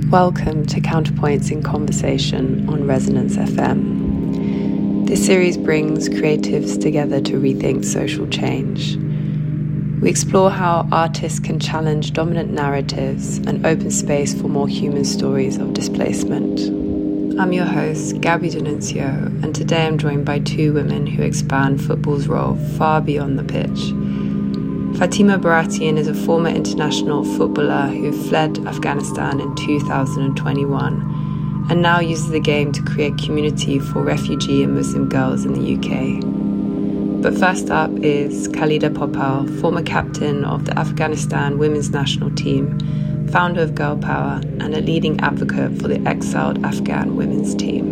Welcome to Counterpoints in Conversation on Resonance FM. This series brings creatives together to rethink social change. We explore how artists can challenge dominant narratives and open space for more human stories of displacement. I'm your host, Gabby D'Annunzio, and today I'm joined by two women who expand football's role far beyond the pitch. Fatima Baratian is a former international footballer who fled Afghanistan in 2021 and now uses the game to create community for refugee and Muslim girls in the UK. But first up is Khalida Popal, former captain of the Afghanistan women's national team, founder of Girl Power, and a leading advocate for the exiled Afghan women's team.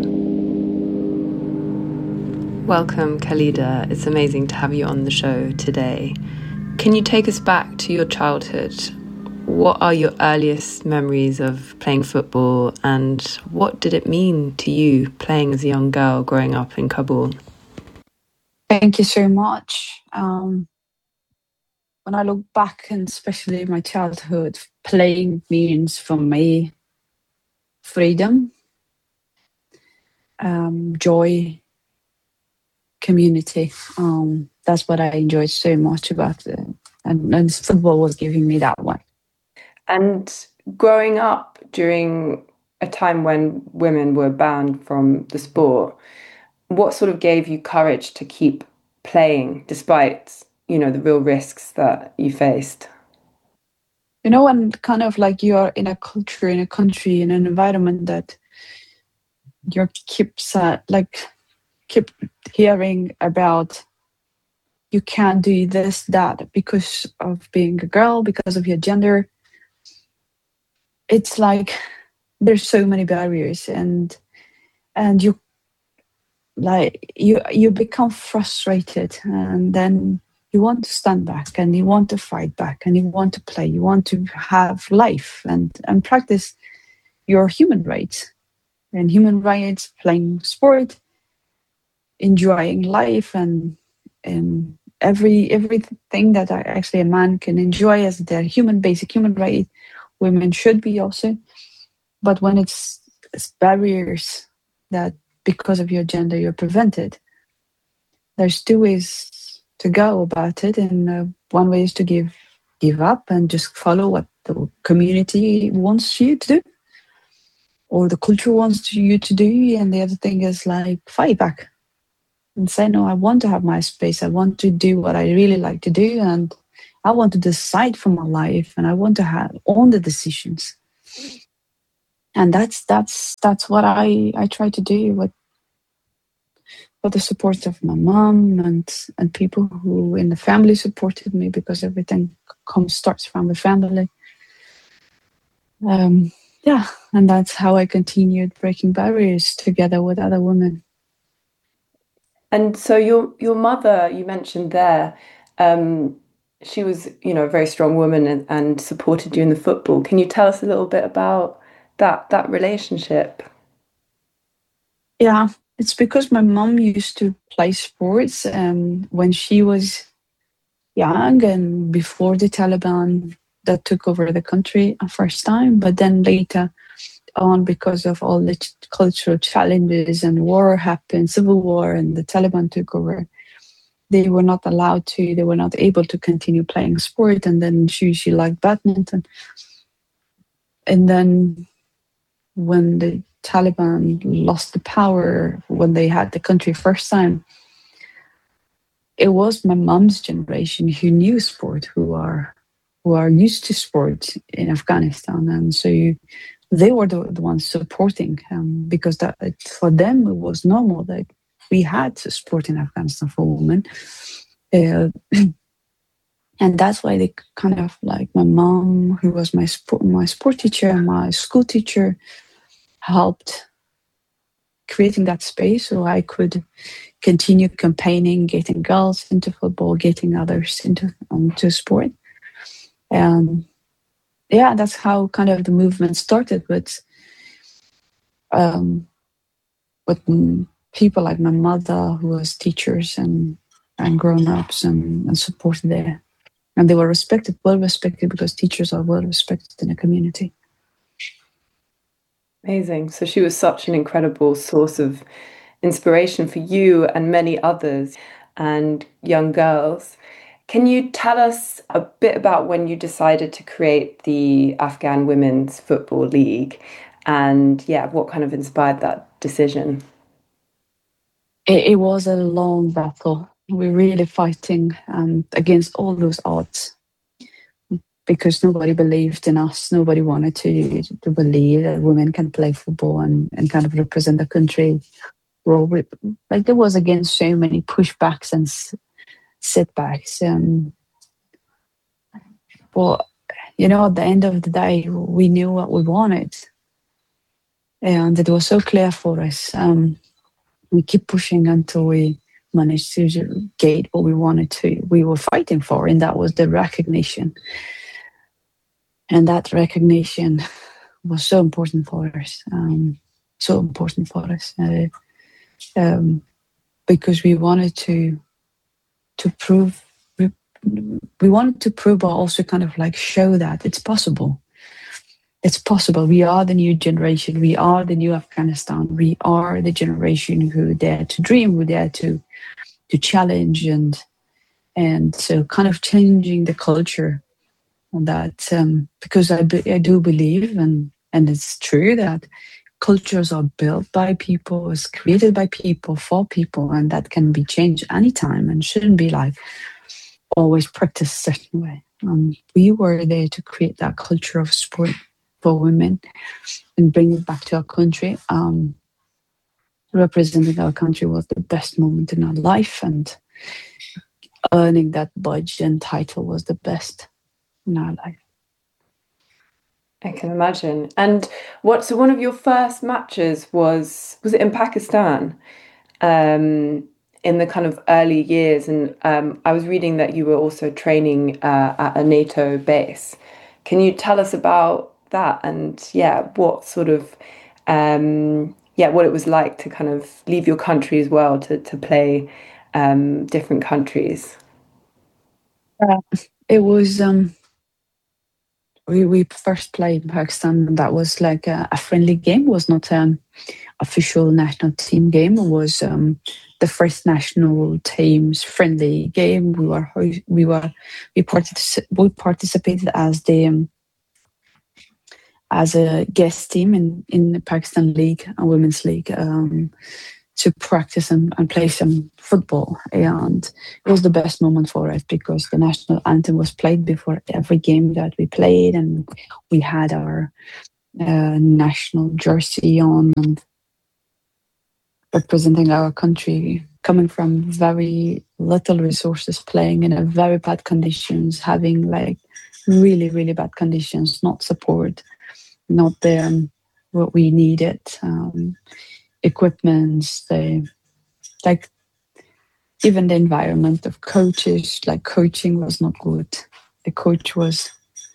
Welcome, Khalida. It's amazing to have you on the show today. Can you take us back to your childhood? What are your earliest memories of playing football, and what did it mean to you playing as a young girl growing up in Kabul? Thank you so much. When I look back, and especially my childhood, playing means for me freedom, joy, community. That's what I enjoyed so much about it. And football was giving me that one. And growing up during a time when women were banned from the sport, what sort of gave you courage to keep playing despite, the real risks that you faced? When kind of like you are in a culture, in a country, in an environment that you keep hearing about, you can't do this, that, because of being a girl, because of your gender. It's like there's so many barriers, and you become frustrated, and then you want to stand back, and you want to fight back, and you want to play, you want to have life and practice your human rights. And human rights, playing sport, enjoying life, and everything that actually a man can enjoy as their basic human right, women should be also. But when it's barriers that because of your gender you're prevented, there's two ways to go about it. And one way is to give up and just follow what the community wants you to do, or the culture wants you to do. And the other thing is like fight back and say, no, I want to have my space. I want to do what I really like to do, and I want to decide for my life, and I want to own the decisions. And that's what I try to do with the support of my mom and people who in the family supported me, because everything starts from the family. And that's how I continued breaking barriers together with other women. And so your mother, you mentioned there, she was, a very strong woman and supported you in the football. Can you tell us a little bit about that relationship? Yeah, it's because my mom used to play sports when she was young and before the Taliban that took over the country first time, but then later on, because of all the cultural challenges and war happened, civil war, and the Taliban took over, they were not able to continue playing sport. And then she liked badminton. And then when the Taliban lost the power, when they had the country first time, it was my mom's generation who knew sport, who are used to sport in Afghanistan. And so they were the ones supporting because that for them it was normal that we had sport in Afghanistan for women. And that's why they kind of like my mom, who was my sport teacher, my school teacher, helped creating that space so I could continue campaigning, getting girls into football, getting others into sport. That's how kind of the movement started with people like my mother, who was teachers and grown-ups and supported there. And they were well respected, because teachers are well respected in a community. Amazing. So she was such an incredible source of inspiration for you and many others and young girls. Can you tell us a bit about when you decided to create the Afghan Women's Football League and yeah, what kind of inspired that decision? It was a long battle. We're really fighting against all those odds because nobody believed in us. Nobody wanted to believe that women can play football and kind of represent the country. Well, like there was against so many pushbacks and setbacks. Well, at the end of the day, we knew what we wanted, and it was so clear for us. We keep pushing until we managed to get what we wanted to. We were fighting for, and that was the recognition. And that recognition was so important for us. So important for us because we wanted to prove. We wanted to prove, but also kind of like show that it's possible. It's possible. We are the new generation. We are the new Afghanistan. We are the generation who dare to dream, who dare to challenge, and so kind of changing the culture on that. Because I do believe, and it's true that cultures are built by people, is created by people for people, and that can be changed anytime and shouldn't be like always practiced a certain way. We were there to create that culture of sport for women and bring it back to our country. Representing our country was the best moment in our life, and earning that badge and title was the best in our life. I can imagine. And so one of your first matches was it in Pakistan? In the kind of early years, and I was reading that you were also training at a NATO base. Can you tell us about that and what sort of what it was like to kind of leave your country as well to play different countries? It was we first played in Pakistan, and that was like a friendly game. It was not an official national team game. It was the first national team's friendly game. We participated as a guest team in the Pakistan League, a women's league, to practice and play some football. And it was the best moment for us because the national anthem was played before every game that we played, and we had our national jersey on and representing our country, coming from very little resources, playing in a very bad conditions, having like really, really bad conditions, not support, not what we needed, equipment, like even the environment of coaches, like coaching was not good. The coach was,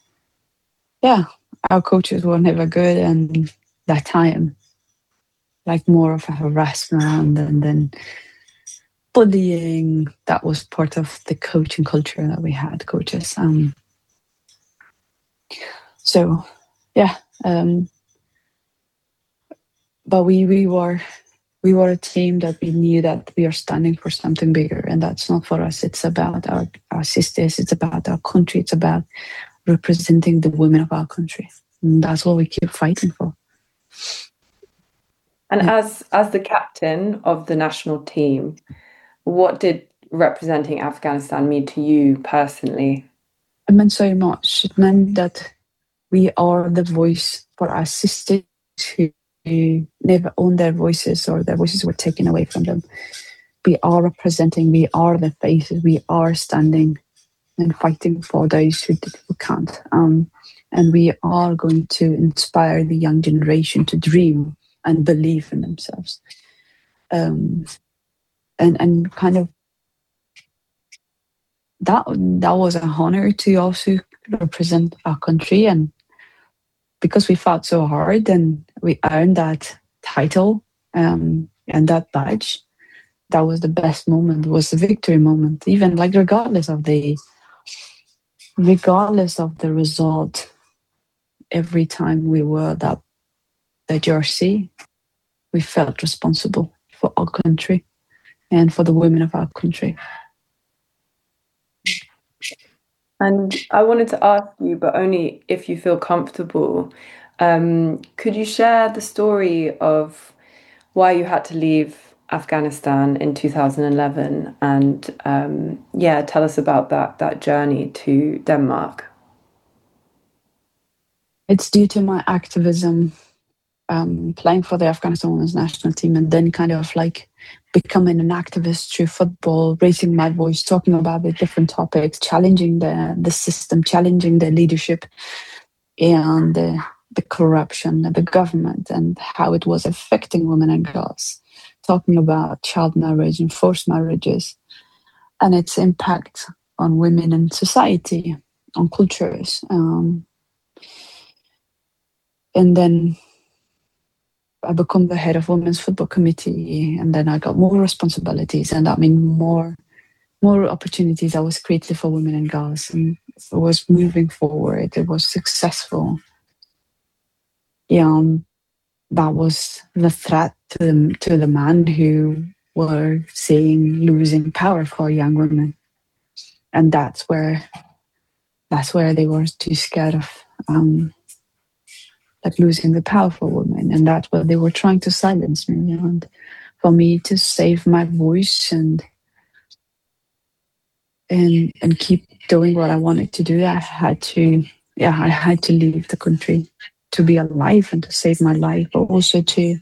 our coaches were never good, and that time, like more of a harassment and then bullying. That was part of the coaching culture that we had, coaches. But we were a team that we knew that we are standing for something bigger, and that's not for us. It's about our sisters. It's about our country. It's about representing the women of our country. And that's what we keep fighting for. And as the captain of the national team, what did representing Afghanistan mean to you personally? It meant so much. It meant that we are the voice for our sisters who never owned their voices, or their voices were taken away from them. We are representing, we are the faces, we are standing and fighting for those who can't. And we are going to inspire the young generation to dream and believe in themselves. And kind of that was an honor to also represent our country, and because we fought so hard and we earned that title and that badge, that was the best moment, was the victory moment. Even like regardless of the result, every time we were that the jersey, we felt responsible for our country and for the women of our country. And I wanted to ask you, but only if you feel comfortable, could you share the story of why you had to leave Afghanistan in 2011 and yeah, tell us about that journey to Denmark. It's due to my activism, playing for the Afghanistan women's national team, and then kind of like becoming an activist through football, raising my voice, talking about the different topics, challenging the system, challenging the leadership and the corruption of the government and how it was affecting women and girls, talking about child marriage and forced marriages and its impact on women and society, on cultures. And then I become the head of Women's Football Committee, and then I got more responsibilities, and I mean more opportunities that was created for women and girls, and it was moving forward. It was successful. Yeah, that was the threat to the men who were saying losing power for young women, and that's where they were too scared of. Like losing the power for women, and that's what they were trying to silence me. And for me to save my voice and keep doing what I wanted to do, I had to leave the country to be alive and to save my life, but also to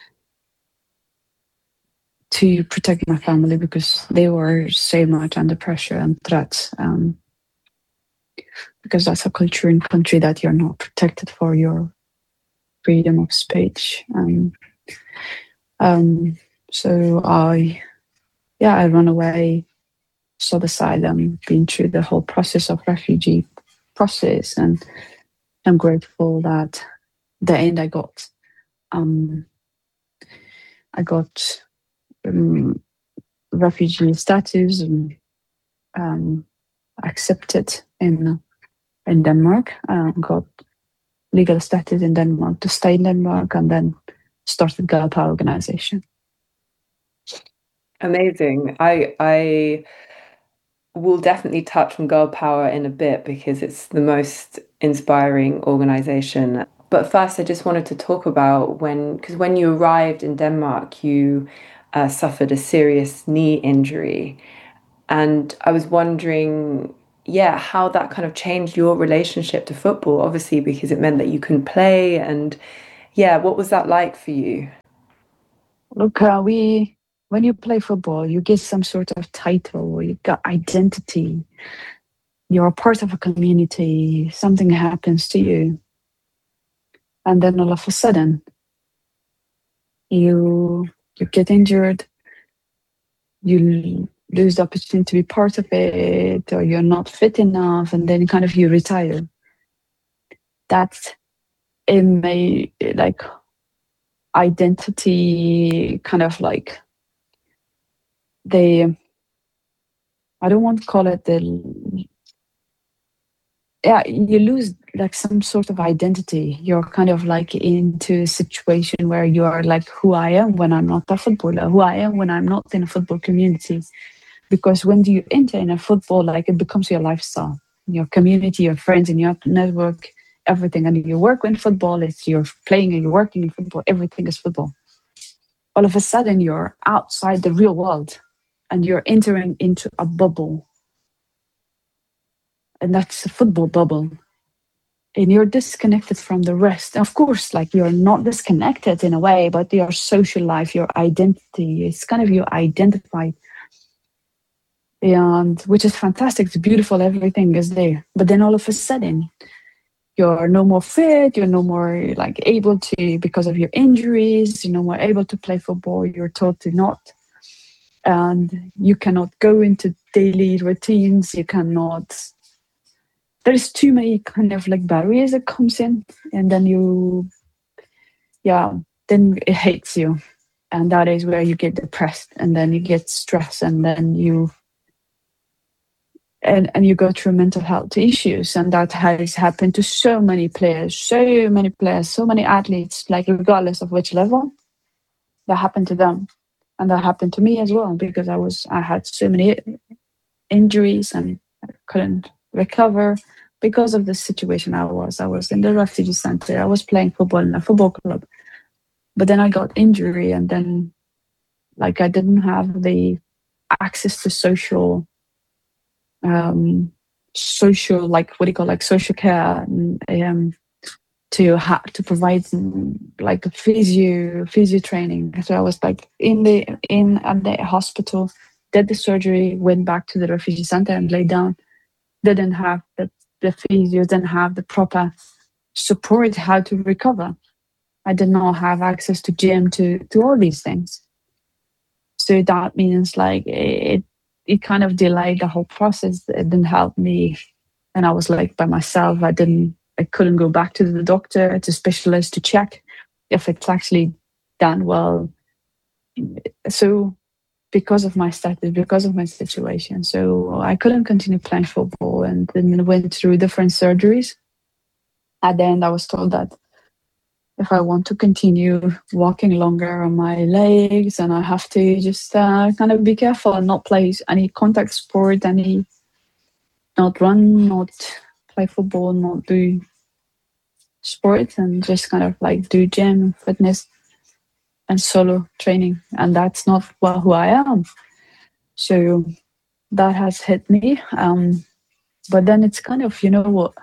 protect my family because they were so much under pressure and threats. Because that's a culture in country that you're not protected for your freedom of speech. So I run away, sought asylum, been through the whole process of refugee process, and I'm grateful that the end I got refugee status and accepted in Denmark. Got legal status in Denmark to stay in Denmark, and then started Girl Power organization. Amazing. I will definitely touch on Girl Power in a bit because it's the most inspiring organization. But first, I just wanted to talk about when you arrived in Denmark, you suffered a serious knee injury. And I was wondering, yeah, how that kind of changed your relationship to football, obviously, because it meant that you couldn't play. And yeah, what was that like for you? Look, when you play football, you get some sort of title, you got identity, you're a part of a community, something happens to you. And then all of a sudden, you get injured, you lose the opportunity to be part of it, or you're not fit enough, and then kind of you retire. That's in my like identity, kind of like I don't want to call it you lose like some sort of identity. You're kind of like into a situation where you are like who I am when I'm not a footballer, who I am when I'm not in a football community. Because when you enter in a football, like it becomes your lifestyle, your community, your friends, and your network, everything. And you work in football, it's you're playing and you're working in football, everything is football. All of a sudden, you're outside the real world and you're entering into a bubble. And that's a football bubble. And you're disconnected from the rest. Of course, like you're not disconnected in a way, but your social life, your identity, it's kind of you identified. And which is fantastic. It's beautiful. Everything is there. But then all of a sudden, you're no more fit. You're no more like able to, because of your injuries, you're no more able to play football. You're told to not. And you cannot go into daily routines. You cannot. There's too many kind of like barriers that comes in, and then then it hates you. And that is where you get depressed, and then you get stressed, and then you and you go through mental health issues, and that has happened to so many players, so many athletes, like regardless of which level, that happened to them. And that happened to me as well, because I had so many injuries and I couldn't recover because of the situation I was. I was in the refugee center. I was playing football in a football club, but then I got injury, and then like I didn't have the access to social, like what do you call, like social care, to provide like physio training. So I was like in at the hospital, did the surgery, went back to the refugee center and lay down. Didn't have the physio, didn't have the proper support how to recover. I did not have access to gym, to all these things. So that means like it kind of delayed the whole process. It didn't help me, and I was like by myself. I couldn't go back to the doctor, to specialist, to check if it's actually done well. So because of my status, because of my situation, so I couldn't continue playing football, and then went through different surgeries. At the end, I was told that if I want to continue walking longer on my legs, and I have to just kind of be careful and not play any contact sport, not run, not play football, not do sports, and just kind of like do gym, fitness, and solo training. And that's not who I am. So that has hit me. But then it's kind of, what?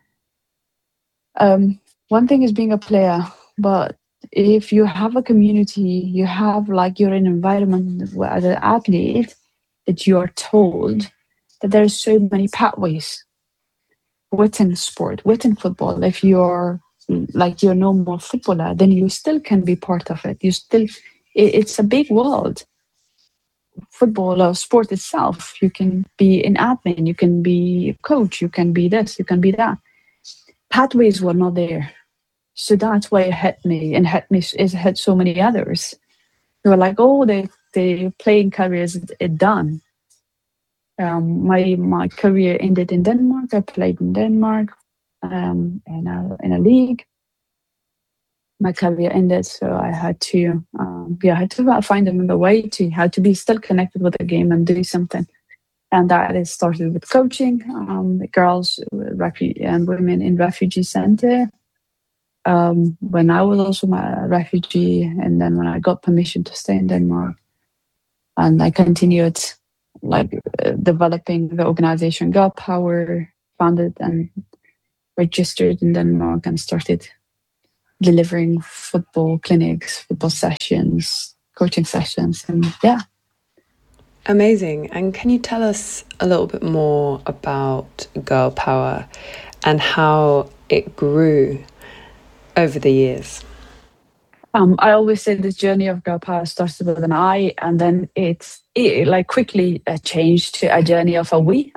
One thing is being a player, but if you have a community, you have like you're in an environment where, as an athlete, that you are told that there's so many pathways within sport, within football. If you're no more footballer, then you still can be part of it. It's a big world. Football or sport itself, you can be an admin, you can be a coach, you can be this, you can be that. Pathways were not there. So that's why it hit me, and it hit so many others. They were like, oh, the playing career is done. My career ended in Denmark. I played in Denmark in a league. My career ended, so I had to find another way to how to be still connected with the game and do something. And that it started with coaching the girls and women in refugee center. When I was also a refugee, and then when I got permission to stay in Denmark, and I continued developing the organization Girl Power, founded and registered in Denmark, and started delivering football clinics, football sessions, coaching sessions, and yeah. Amazing. And can you tell us a little bit more about Girl Power and how it grew over the years? I always say this journey of Girl Power started with an I, and then it quickly changed to a journey of a we.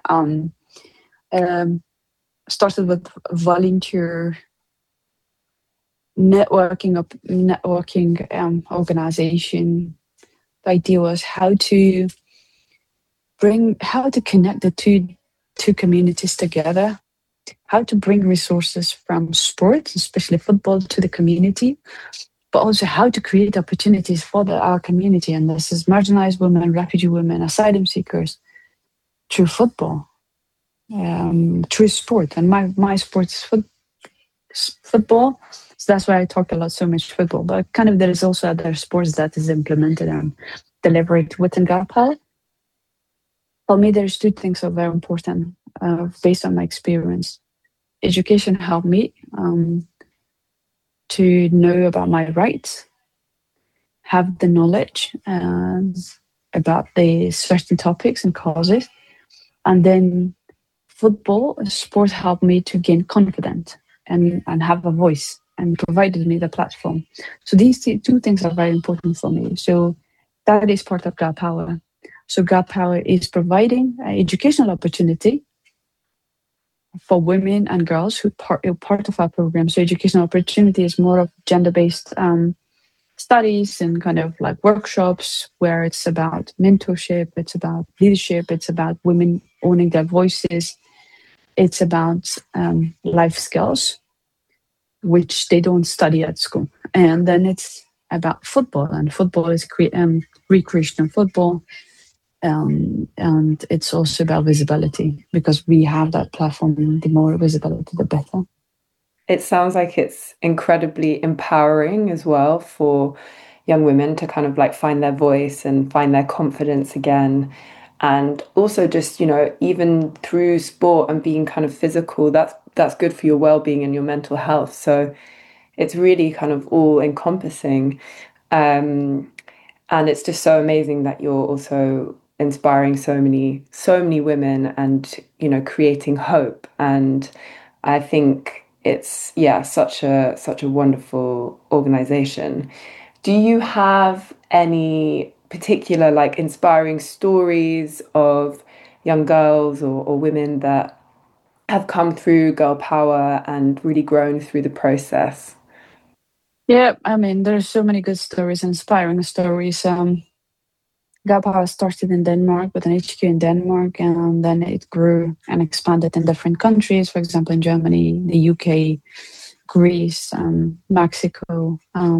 Started with volunteer networking organization. The idea was how to connect the two communities together, how to bring resources from sports, especially football, to the community, but also how to create opportunities for our community. And this is marginalized women, refugee women, asylum seekers, through football, through sport. And my sport is football. So that's why I talk so much football. But kind of there is also other sports that is implemented and delivered within Girl Power. For me, there's two things that are very important based on my experience. Education helped me to know about my rights, have the knowledge about the certain topics and causes. And then sport helped me to gain confidence and have a voice, and provided me the platform. So these two things are very important for me. So that is part of Girl Power. So Girl Power is providing an educational opportunity for women and girls who are part of our program. So educational opportunity is more of gender-based studies and kind of like workshops where it's about mentorship, it's about leadership, it's about women owning their voices, it's about life skills, which they don't study at school. And then it's about football, and football is recreational football. And it's also about visibility, because we have that platform. The more visibility, the better. It sounds like it's incredibly empowering as well for young women to kind of like find their voice and find their confidence again. And also just, even through sport and being kind of physical, that's good for your well-being and your mental health. So it's really kind of all encompassing. And it's just so amazing that you're also inspiring so many women and, creating hope. And I think it's, yeah, such a wonderful organization. Do you have any particular like inspiring stories of young girls or women that have come through Girl Power and really grown through the process? Yeah, I mean, there's so many good stories, inspiring stories. Girl Power started in Denmark with an HQ in Denmark, and then it grew and expanded in different countries. For example, in Germany, the UK, Greece, Mexico,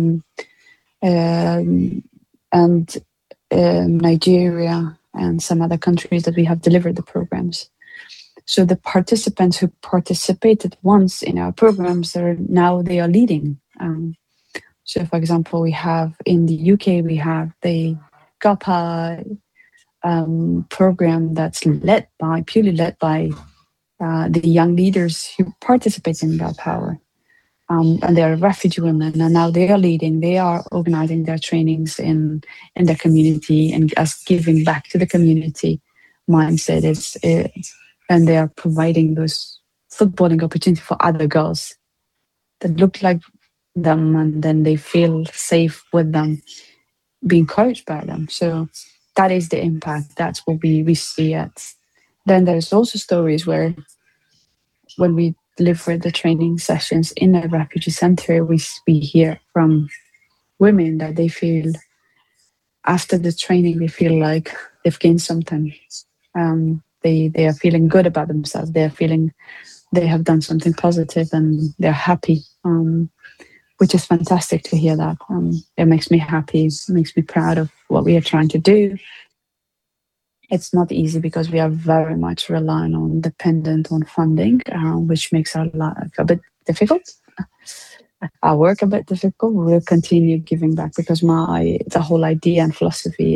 and Nigeria, and some other countries that we have delivered the programs. So the participants who participated once in our programs they are leading. So, for example, we have in the UK, we have the Girl Power program that's purely led by the young leaders who participate in Girl Power. And they are refugee women, and now they are leading. They are organizing their trainings in their community and as giving back to the community mindset. And they are providing those footballing opportunities for other girls that look like them, and then they feel safe with them, being coached by them. So that is the impact. That's what we see it. Then there's also stories where when we deliver the training sessions in a refugee center, we hear from women that they feel after the training, they feel like they've gained something. They are feeling good about themselves. They are feeling they have done something positive and they're happy, which is fantastic to hear that. It makes me happy. It makes me proud of what we are trying to do. It's not easy because we are very much relying on dependent on funding, which makes our life a bit difficult. Our work a bit difficult. We'll continue giving back because the whole idea and philosophy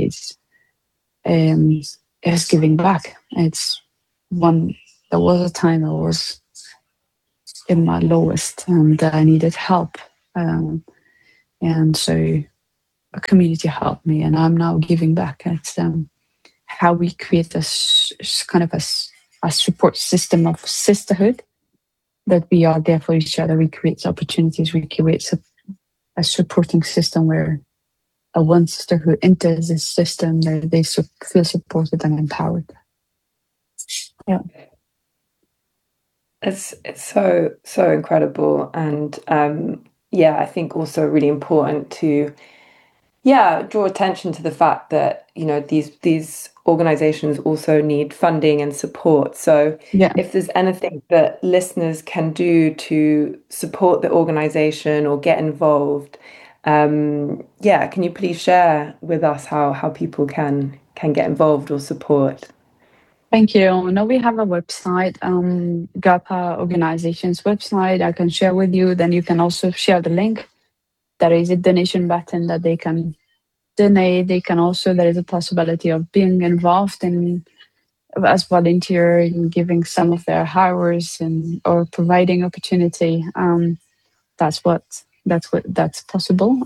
is giving back. There was a time I was in my lowest and I needed help, and so a community helped me, and I'm now giving back. It's how we create a kind of a support system of sisterhood, that we are there for each other. We create opportunities. We create a supporting system where one sister who enters this system, they feel supported and empowered. Yeah. It's so incredible, and I think also really important to draw attention to the fact that these organizations also need funding and support. So if there's anything that listeners can do to support the organization or get involved, can you please share with us how people can get involved or support? Thank you. Now we have a website, Girl Power organization's website. I can share with you. Then you can also share the link. There is a donation button that they can donate. There is a possibility of being involved as volunteer in giving some of their hours or providing opportunity. That's possible.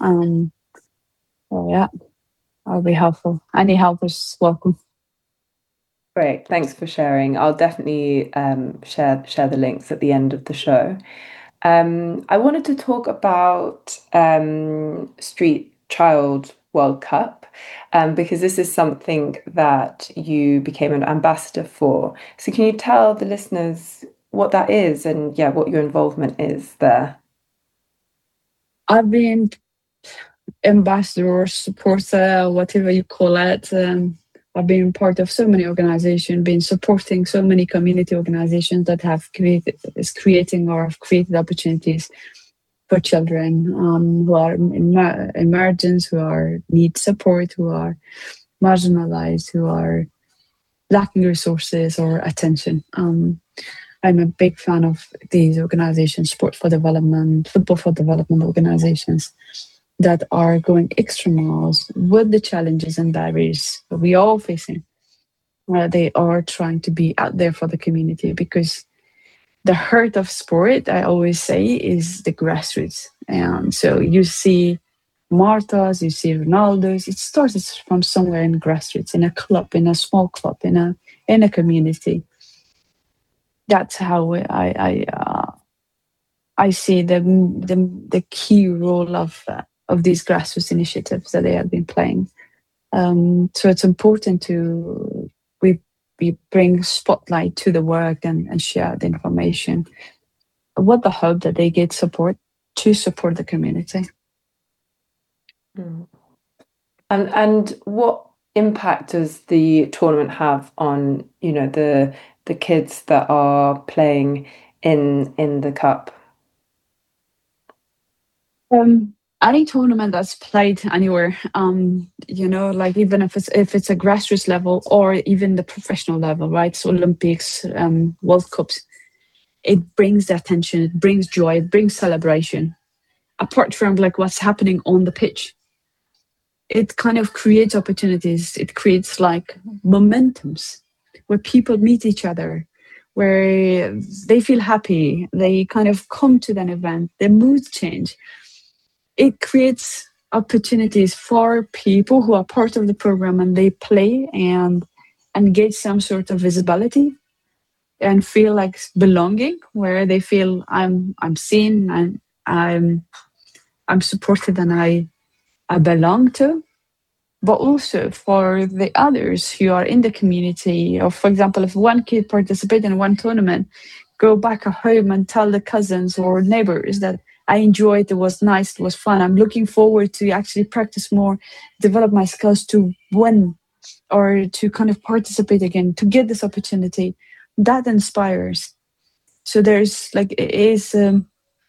I'll be helpful. Any help is welcome. Great, thanks for sharing. I'll definitely share the links at the end of the show. I wanted to talk about Street Child World Cup, because this is something that you became an ambassador for. So can you tell the listeners what that is and what your involvement is there? I've been ambassador, supporter, whatever you call it. I've been part of so many organizations, been supporting so many community organizations that have created opportunities for children who are emergents, who need support, who are marginalized, who are lacking resources or attention. I'm a big fan of these organizations, Sport for Development, Football for Development organizations that are going extra miles with the challenges and barriers that we are all facing. They are trying to be out there for the community, because the heart of sport, I always say, is the grassroots. And so you see Martas, you see Ronaldo's. It starts from somewhere in grassroots, in a club, in a small club, in a community. That's how I see the key role of these grassroots initiatives that they have been playing. So it's important to we bring spotlight to the work and share the information with the hope that they get support to support the community. And what impact does the tournament have on, you know, the kids that are playing in the cup? Any tournament that's played anywhere, you know, like even if it's a grassroots level or even the professional level, right? So Olympics, World Cups, it brings the attention, it brings joy, it brings celebration. Apart from like what's happening on the pitch, it kind of creates opportunities. It creates like momentums where people meet each other, where they feel happy, they kind of come to that event, their moods change. It creates opportunities for people who are part of the program and they play and get some sort of visibility and feel like belonging, where they feel I'm seen and I'm supported and I belong to. But also for the others who are in the community, or for example, if one kid participates in one tournament, go back home and tell the cousins or neighbors that I enjoyed, it was nice, it was fun. I'm looking forward to actually practice more, develop my skills to win or to kind of participate again, to get this opportunity. That inspires. So there's like, it's a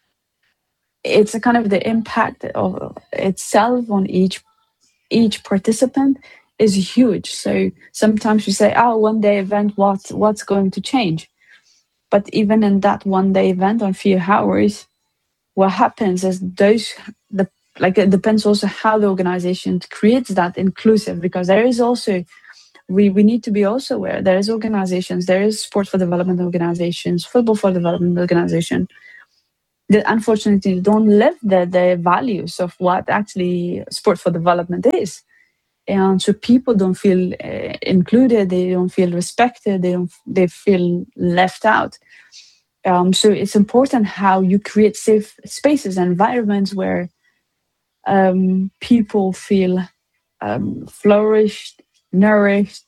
kind of the impact of itself on each participant is huge. So sometimes we say, oh, one day event, what's going to change? But even in that one day event on few hours, what happens is it depends also how the organization creates that inclusive, because there is also, we need to be also aware, there is organizations, there is sport for development organizations, football for development organization, that unfortunately don't live the values of what actually sport for development is. And so people don't feel included, they don't feel respected, they feel left out. So it's important how you create safe spaces, environments where people feel flourished, nourished,